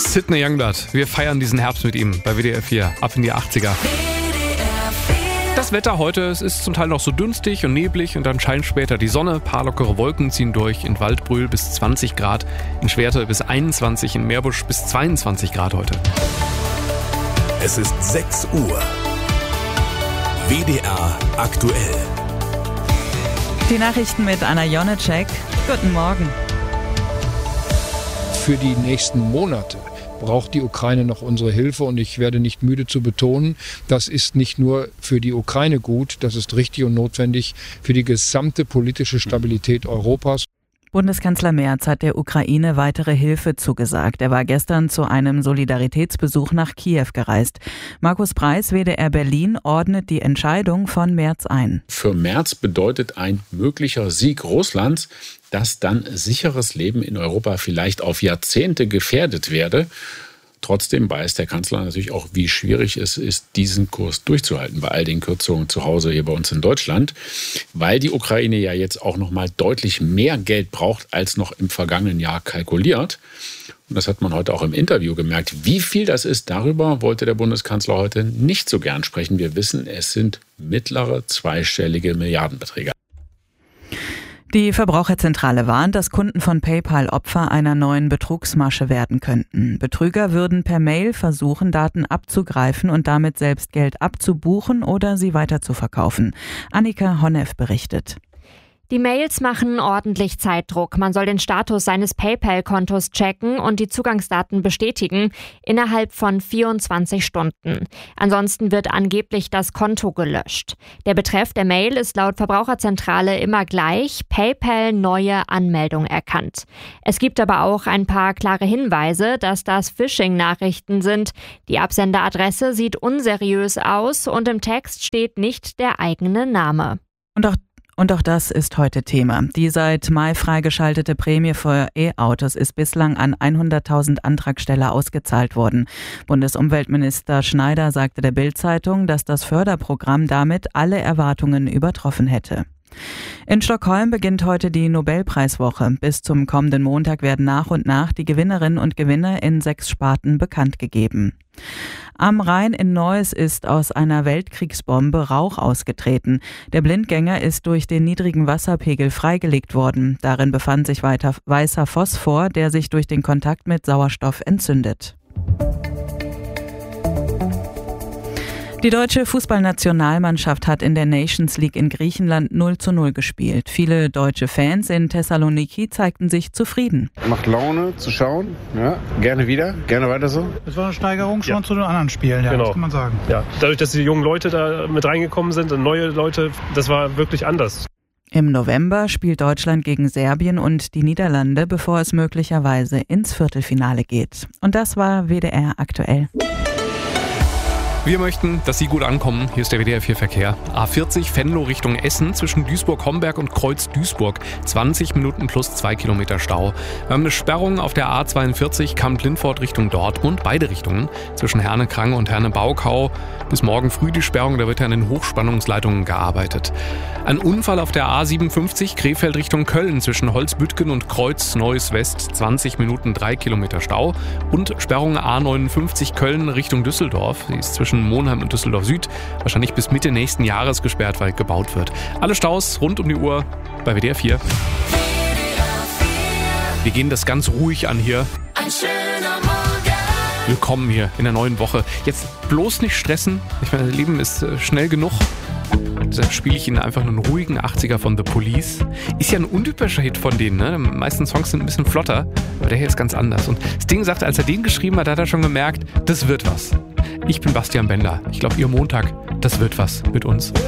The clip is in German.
Sidney Youngblood. Wir feiern diesen Herbst mit ihm bei WDR 4. Ab in die 80er. Das Wetter heute, es ist zum Teil noch so dünstig und neblig und dann scheint später die Sonne. Ein paar lockere Wolken ziehen durch. In Waldbröl bis 20 Grad, in Schwerte bis 21, in Meerbusch bis 22 Grad heute. Es ist 6 Uhr. WDR aktuell. Die Nachrichten mit Anna Jonecek. Guten Morgen. Für die nächsten Monate braucht die Ukraine noch unsere Hilfe und ich werde nicht müde zu betonen, das ist nicht nur für die Ukraine gut, das ist richtig und notwendig für die gesamte politische Stabilität Europas. Bundeskanzler Merz hat der Ukraine weitere Hilfe zugesagt. Er war gestern zu einem Solidaritätsbesuch nach Kiew gereist. Markus Preis, WDR Berlin, ordnet die Entscheidung von Merz ein. Für Merz bedeutet ein möglicher Sieg Russlands, dass dann sicheres Leben in Europa vielleicht auf Jahrzehnte gefährdet werde. Trotzdem weiß der Kanzler natürlich auch, wie schwierig es ist, diesen Kurs durchzuhalten bei all den Kürzungen zu Hause hier bei uns in Deutschland, weil die Ukraine ja jetzt auch noch mal deutlich mehr Geld braucht, als noch im vergangenen Jahr kalkuliert. Und das hat man heute auch im Interview gemerkt. Wie viel das ist, darüber wollte der Bundeskanzler heute nicht so gern sprechen. Wir wissen, es sind mittlere zweistellige Milliardenbeträge. Die Verbraucherzentrale warnt, dass Kunden von PayPal Opfer einer neuen Betrugsmasche werden könnten. Betrüger würden per Mail versuchen, Daten abzugreifen und damit selbst Geld abzubuchen oder sie weiterzuverkaufen. Annika Honneff berichtet. Die Mails machen ordentlich Zeitdruck. Man soll den Status seines PayPal-Kontos checken und die Zugangsdaten bestätigen innerhalb von 24 Stunden. Ansonsten wird angeblich das Konto gelöscht. Der Betreff der Mail ist laut Verbraucherzentrale immer gleich: PayPal neue Anmeldung erkannt. Es gibt aber auch ein paar klare Hinweise, dass das Phishing-Nachrichten sind. Die Absenderadresse sieht unseriös aus und im Text steht nicht der eigene Name. Und auch das ist heute Thema. Die seit Mai freigeschaltete Prämie für E-Autos ist bislang an 100.000 Antragsteller ausgezahlt worden. Bundesumweltminister Schneider sagte der Bild-Zeitung, dass das Förderprogramm damit alle Erwartungen übertroffen hätte. In Stockholm beginnt heute die Nobelpreiswoche. Bis zum kommenden Montag werden nach und nach die Gewinnerinnen und Gewinner in 6 Sparten bekannt gegeben. Am Rhein in Neuss ist aus einer Weltkriegsbombe Rauch ausgetreten. Der Blindgänger ist durch den niedrigen Wasserpegel freigelegt worden. Darin befand sich weiter weißer Phosphor, der sich durch den Kontakt mit Sauerstoff entzündet. Die deutsche Fußballnationalmannschaft hat in der Nations League in Griechenland 0:0 gespielt. Viele deutsche Fans in Thessaloniki zeigten sich zufrieden. Macht Laune zu schauen, ja, gerne wieder, gerne weiter so. Es war eine Steigerung schon zu den anderen Spielen, ja, genau. Das kann man sagen. Ja, dadurch, dass die jungen Leute da mit reingekommen sind und neue Leute, das war wirklich anders. Im November spielt Deutschland gegen Serbien und die Niederlande, bevor es möglicherweise ins Viertelfinale geht. Und das war WDR aktuell. Wir möchten, dass Sie gut ankommen. Hier ist der WDR 4 Verkehr. A40 Venlo Richtung Essen zwischen Duisburg-Homberg und Kreuz-Duisburg. 20 Minuten plus 2 Kilometer Stau. Wir haben eine Sperrung auf der A42 Kamp-Lindfort Richtung Dortmund. Beide Richtungen. Zwischen Herne-Krange und Herne-Baukau. Bis morgen früh die Sperrung. Da wird ja an den Hochspannungsleitungen gearbeitet. Ein Unfall auf der A57 Krefeld Richtung Köln zwischen Holzbüttgen und Kreuz-Neuss-West. 20 Minuten 3 Kilometer Stau. Und Sperrung A59 Köln Richtung Düsseldorf. Sie ist zwischen Monheim und Düsseldorf Süd wahrscheinlich bis Mitte nächsten Jahres gesperrt, weil gebaut wird. Alle Staus rund um die Uhr bei WDR 4. Wir gehen das ganz ruhig an hier. Ein schöner Morgen. Willkommen hier in der neuen Woche. Jetzt bloß nicht stressen. Ich meine, das Leben ist schnell genug. Deshalb spiele ich Ihnen einfach einen ruhigen 80er von The Police. Ist ja ein untypischer Hit von denen, ne? Die meisten Songs sind ein bisschen flotter, aber der hier ist ganz anders. Und Sting sagte, als er den geschrieben hat, hat er schon gemerkt, das wird was. Ich bin Bastian Bender. Ich glaube, Ihr Montag, das wird was mit uns.